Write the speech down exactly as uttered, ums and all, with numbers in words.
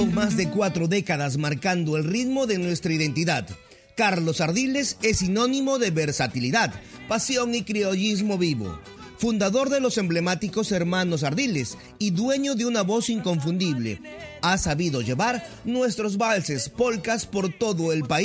Más de cuatro décadas marcando el ritmo de nuestra identidad. Carlos Ardiles es sinónimo de versatilidad, pasión y criollismo vivo. Fundador de los emblemáticos Hermanos Ardiles y dueño de una voz inconfundible, ha sabido llevar nuestros valses, polcas por todo el país.